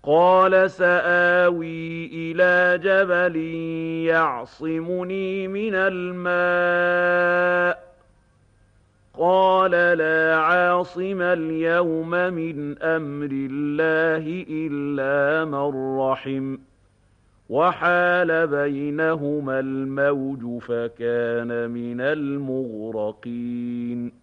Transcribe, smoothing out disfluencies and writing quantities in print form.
قَالَ سَآوِي إِلَىٰ جَبَلٍ يَعْصِمُنِي مِنَ الْمَاءِ ۚ قَالَ لَا عَاصِمَ الْيَوْمَ مِنْ أَمْرِ اللَّهِ إِلَّا مَن رَّحِمَ ۚ وَحَالَ بَيْنَهُمَا الْمَوْجُ فَكَانَ مِنَ الْمُغْرَقِينَ